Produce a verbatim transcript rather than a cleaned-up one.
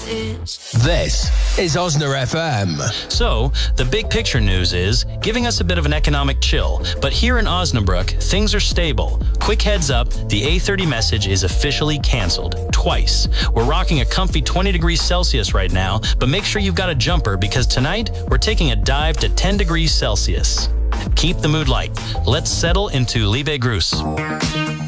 is. This is Osna F M. So, the big picture news is giving us a bit of an economic chill. But here in Osnabrück, things are stable. Quick heads up, the A thirty message is officially canceled. Twice. We're rocking a comfy twenty degrees Celsius right now, but make sure you've got a jumper because tonight we're taking a dive to ten degrees Celsius. Keep the mood light. Let's settle into Liebe Grüß.